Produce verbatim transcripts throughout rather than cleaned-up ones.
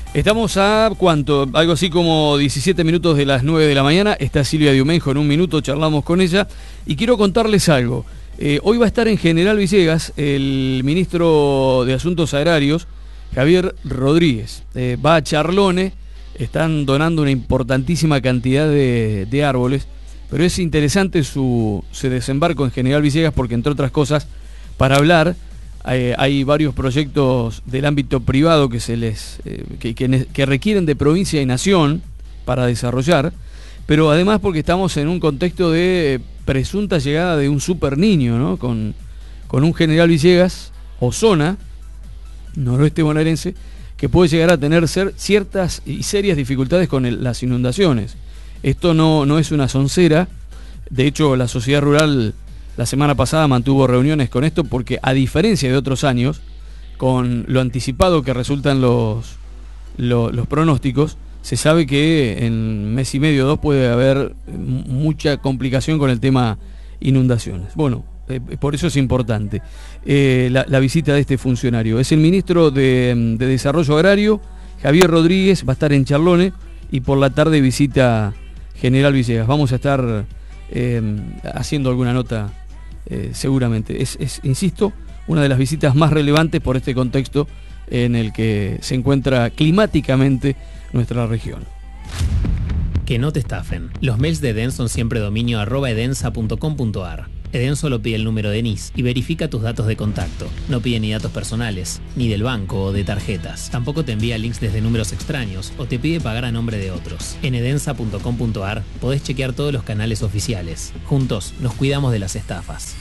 Estamos a, ¿cuánto? Algo así como diecisiete minutos de las nueve de la mañana. Está Silvia Diumenjo en un minuto, charlamos con ella. Y quiero contarles algo. Eh, hoy va a estar en General Villegas el ministro de Asuntos Agrarios, Javier Rodríguez. Eh, va a Charlone, están donando una importantísima cantidad de, de árboles. Pero es interesante su, su desembarco en General Villegas porque, entre otras cosas, para hablar... Hay, hay varios proyectos del ámbito privado que se les eh, que, que, que requieren de provincia y nación para desarrollar, pero además porque estamos en un contexto de presunta llegada de un super niño, ¿no? Con, con un General Villegas o zona noroeste bonaerense que puede llegar a tener ser ciertas y serias dificultades con el, las inundaciones. Esto no, no es una soncera. De hecho, la sociedad rural la semana pasada mantuvo reuniones con esto porque, a diferencia de otros años, con lo anticipado que resultan los, los, los pronósticos, se sabe que en mes y medio o dos puede haber mucha complicación con el tema inundaciones. Bueno, eh, por eso es importante eh, la, la visita de este funcionario. Es el ministro de, de Desarrollo Agrario, Javier Rodríguez, va a estar en Charlone y por la tarde visita General Villegas. Vamos a estar eh, haciendo alguna nota. Eh, seguramente. Es, es, insisto, una de las visitas más relevantes por este contexto en el que se encuentra climáticamente nuestra región. Que no te estafen. Los mails de Eden son siempre dominio arroba edensa punto com punto ar. Eden solo pide el número de N I S y verifica tus datos de contacto. No pide ni datos personales, ni del banco o de tarjetas. Tampoco te envía links desde números extraños o te pide pagar a nombre de otros. En edensa punto com punto ar podés chequear todos los canales oficiales. Juntos nos cuidamos de las estafas.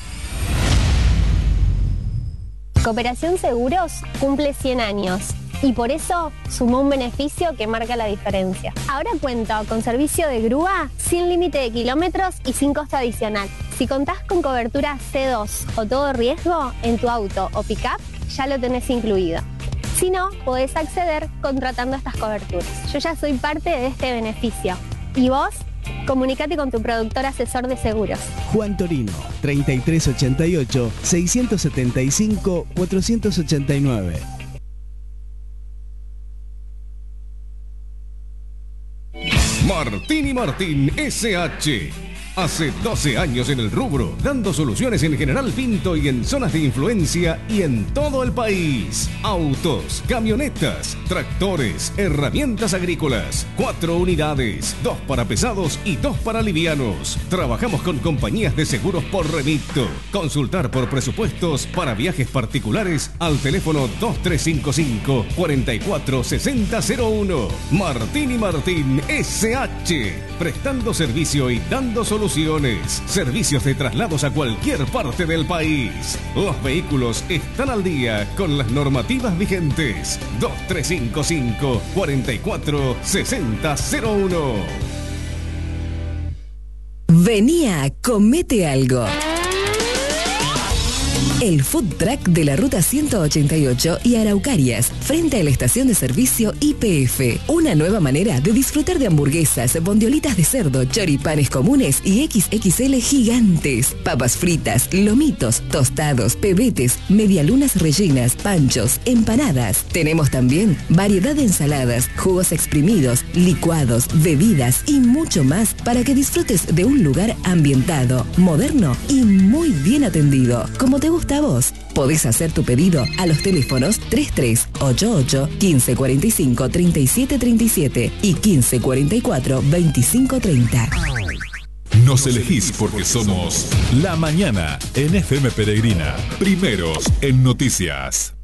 Cooperación Seguros cumple cien años y por eso sumó un beneficio que marca la diferencia. Ahora cuenta con servicio de grúa sin límite de kilómetros y sin costo adicional. Si contás con cobertura C dos o todo riesgo en tu auto o pick-up, ya lo tenés incluido. Si no, podés acceder contratando estas coberturas. Yo ya soy parte de este beneficio. ¿Y vos? Comunicate con tu productor asesor de seguros. Juan Torino, treinta y tres ochenta y ocho, seiscientos setenta y cinco, cuatrocientos ochenta y nueve. Martín y Martín S H Hace doce años en el rubro, dando soluciones en General Pinto y en zonas de influencia y en todo el país. Autos, camionetas, tractores, herramientas agrícolas. Cuatro unidades, dos para pesados y dos para livianos. Trabajamos con compañías de seguros por remito. Consultar por presupuestos para viajes particulares al teléfono dos tres cinco cinco, cuatro cuatro seis cero cero uno. Martín y Martín S H Prestando servicio y dando soluciones. Servicios de traslados a cualquier parte del país. Los vehículos están al día con las normativas vigentes. dos tres cinco cinco, cuatro cuatro seis cero cero uno. Venía, comete algo. El food truck de la ruta ciento ochenta y ocho y Araucarias, frente a la estación de servicio I P F. Una nueva manera de disfrutar de hamburguesas, bondiolitas de cerdo, choripanes comunes y equis equis ele gigantes. Papas fritas, lomitos, tostados, pebetes, medialunas rellenas, panchos, empanadas. Tenemos también variedad de ensaladas, jugos exprimidos, licuados, bebidas y mucho más para que disfrutes de un lugar ambientado, moderno y muy bien atendido. Como te gusta a vos. Podés hacer tu pedido a los teléfonos treinta y tres ochenta y ocho, quince cuarenta y cinco, treinta y siete treinta y siete y quince cuarenta y cuatro, veinticinco treinta. Nos elegís porque somos La Mañana en F M Peregrina. Primeros en noticias.